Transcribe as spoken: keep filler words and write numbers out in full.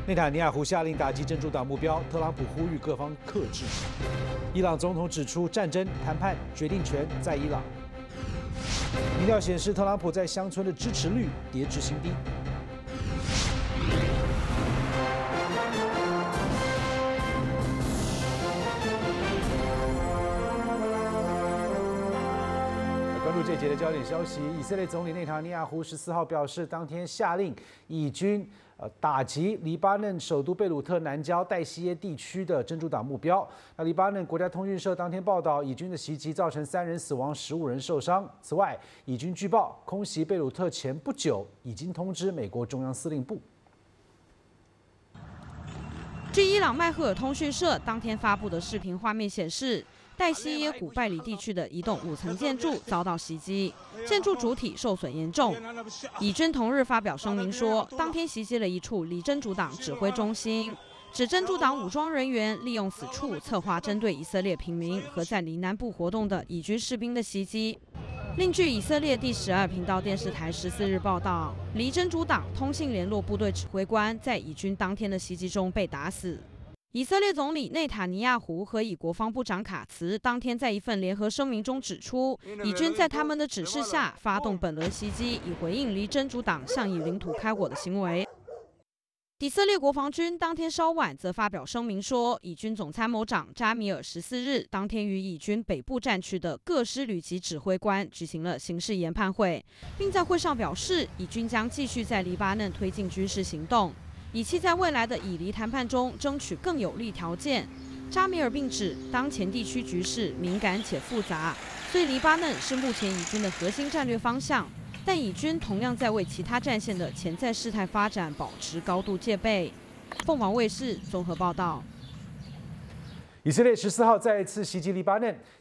内塔尼亚胡下令打击真主党目标，特朗普呼吁各方克制。伊朗总统指出，战争谈判决定权在伊朗。民调显示，特朗普在乡村的支持率跌至新低。关注这节的焦点消息，以色列总理内塔尼亚胡十四号表示，当天下令以军呃打击黎巴嫩首都贝鲁特南郊代西耶地区的真主党目标。那黎巴嫩国家通讯社当天报道，以军的袭击造成三人死亡，十五人受伤。此外，以军据报空袭贝鲁特前不久已经通知美国中央司令部。 据伊朗麦赫尔通讯社当天发布的视频画面显示，代西耶古拜里地区的一栋五层建筑遭到袭击，建筑主体受损严重。以军同日发表声明说，当天袭击了一处离真主党指挥中心，指真主党武装人员利用此处策划针对以色列平民和在离南部活动的以军士兵的袭击。另据以色列第十二频道电视台十四日报道，离真主党通信联络部队指挥官在以军当天的袭击中被打死。以色列总理内塔尼亚胡和以国防部长卡茨当天在一份联合声明中指出，以军在他们的指示下发动本轮袭击，以回应离真主党向以领土开火的行为。以色列国防军当天稍晚则发表声明说，以军总参谋长扎米尔十四日当天与以军北部战区的各师旅级指挥官举行了形势研判会，并在会上表示，以军将继续在黎巴嫩推进军事行动，以期在未来的以黎谈判中争取更有利条件。扎米尔并指，当前地区局势敏感且复杂，所以黎巴嫩是目前以军的核心战略方向。但以军同样在为其他战线的潜在事态发展保持高度戒备。凤凰卫视综合报道。 以色列十四号再次袭击黎巴嫩，